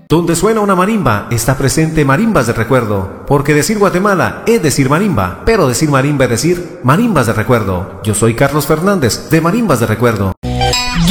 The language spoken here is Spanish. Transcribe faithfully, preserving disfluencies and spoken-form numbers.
Donde suena una marimba, está presente Marimbas de Recuerdo, porque decir Guatemala es decir marimba, pero decir marimba es decir marimbas de recuerdo. Yo soy Carlos Fernández, de Marimbas de Recuerdo.